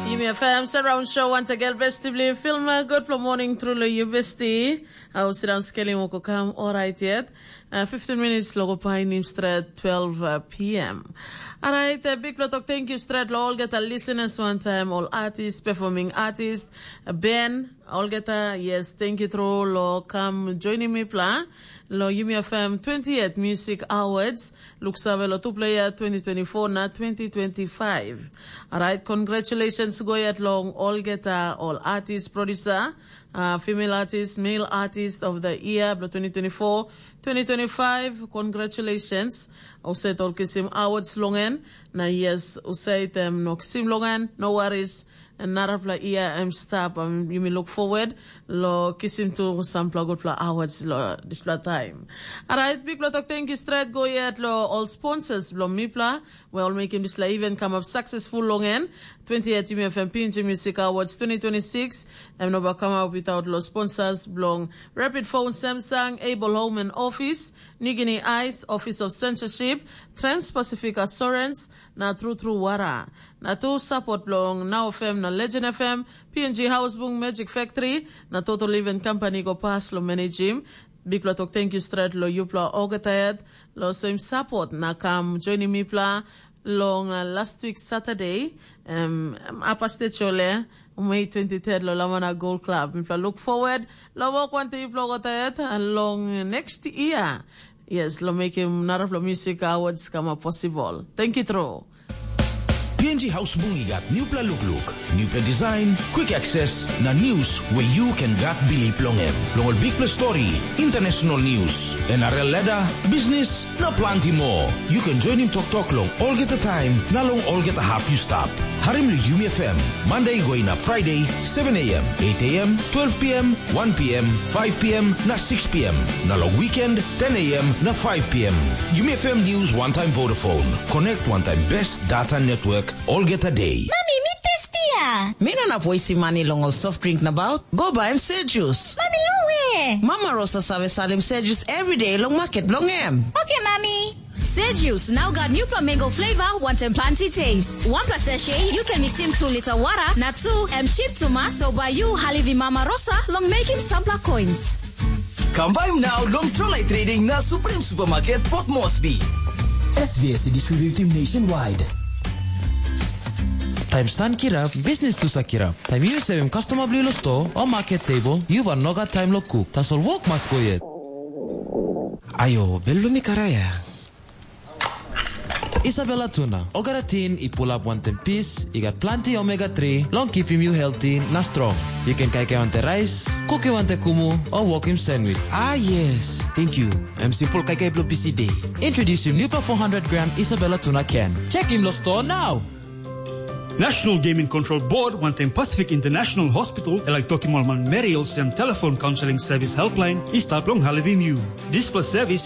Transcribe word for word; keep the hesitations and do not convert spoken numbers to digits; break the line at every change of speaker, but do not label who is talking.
Yumi F M, surround show once again, vestibly film, good for morning through the university. I was down scaling woko come, all right yet. Uh, fifteen minutes logo pine straight twelve uh, p m. All right, uh, big lot of thank you straight all get a listeners one time, all artists, performing artists, uh, Ben, all get a yes, thank you through lo come joining me plan. Lo Yumi F M twentieth Music Awards. Looks lo two player twenty twenty-four na twenty twenty-five. Alright, congratulations go yet long all get uh, all artists, producer, uh, female artist, male artist of the year twenty twenty-four twenty twenty-five. Congratulations. Usay tol kisim awards longen na yes usay tem no kisim longen, no worries. And narapla iya am stop um, you may look forward lo kisim to some good pla awards lo display time. Alright, big lot of thank you straight go yet lo all sponsors lo mipla we all making this event come up successful long end twentieth Yumi F M P N G Music Awards twenty twenty-six. I'm never come out without lo sponsors belong Rapid Phone, Samsung, Able Home and Office, New Guinea Ice, Office of Censorship, Trans-Pacific Assurance, na True True Wara. Na to support long Now F M na Legend F M, P N G Housebook Magic Factory, na Total Living Company go pass lo managing. Big lot of thank you straight lo yupla ogatayad lo same support na kam joining me pla long uh, last week Saturday um apa state chole May twenty-third lo lamana Gold Club. Me pla look forward lo walk one day pla ogatayad along next year. Yes, lo make him narapla music awards kama possible. Thank you through.
P N G Housebook got new pla look look, new pla design, quick access, na news where you can get Billy Plongem. Long big plus story, international news, N R L ladder, business, na plenty more. You can join him talk talk long all get the time, na long all get a help you stop. Harim lu Yumi F M, Monday going up Friday, seven a m, eight a m, twelve p m, one p m, five p m, na six p m. Na long weekend, ten a m, na five p m. Yumi F M News one time Vodafone. Connect one time best data network. All get a day.
Mami, me testia.
Me no na wasting money long all soft drink na bout. Go buy him say juice.
Mami, long way.
Mama Rosa sabe sell him say juice every day long market long em.
Okay, Mami.
Say Juice now got new flamingo flavor, want and planty taste. One plus sachet, you can mix him two liter water, na two and ship to ma, so by you, Halivi Mama Rosa, long make him sampler coins.
Come buy him now, long trolley trading na Supreme Supermarket, Port Moresby. S V S distribute him nationwide.
Time san kirap, business to sa kirap. Time you save him customer blilo store or market table, you want noga time lo cook. Tasol work mas go yet.
Ayo, bello mi karaya.
Isabella Tuna, Ogaratin, I pull up one ten piece, you got plenty omega three, long keep him you healthy, na strong. You can kake on the rice, cook him on the kumu, or walk him sandwich.
Ah yes, thank you. I'm simple kake blo P C day.
Introduce him new four hundred gram Isabella Tuna can. Check him lo store now.
National Gaming Control Board want in Pacific International Hospital like Tokimolman Mariel and telephone counseling service helpline is taplong Halivimu. This plus service